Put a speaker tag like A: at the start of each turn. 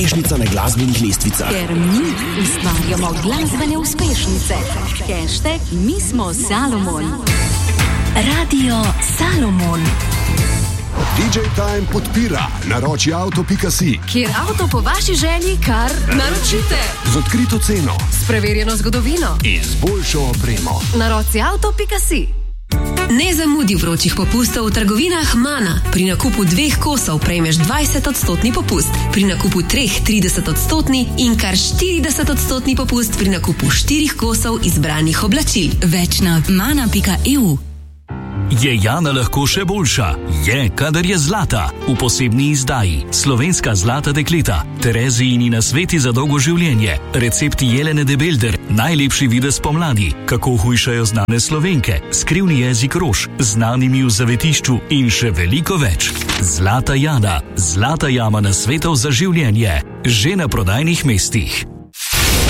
A: uspešnica na glasbenih lestvicah.
B: Ker mi ustvarjamo glasbene uspešnice. #Mi smo Salomon. Radio Salomon.
C: DJ Time podpira naročiauto.si,
B: Kjer avto po vaši želji kar naročite.
C: z odkrito ceno
B: S preverjeno zgodovino.
C: in z boljšo opremo.
B: Naročiauto.si.
D: Ne zamudi vročih popustov v trgovinah Mana. Pri nakupu 2 kosov prejmeš 20% popust, pri nakupu 3 30% in kar 40% popust pri nakupu 4 kosov izbranih oblačil. Več na mana.eu.
E: Je Jana lahko še boljša? Je, kadar je zlata. V posebni izdaji Slovenska zlata dekleta, Terezijini nasveti za dolgo življenje, recepti Jelene de Belder, najlepši videz pomladi, kako hujšajo znane Slovenke, skrivni jezik rož, znanimi v zavetišču in še veliko več. Zlata Jana, zlata jama nasvetov za življenje, že na prodajnih mestih.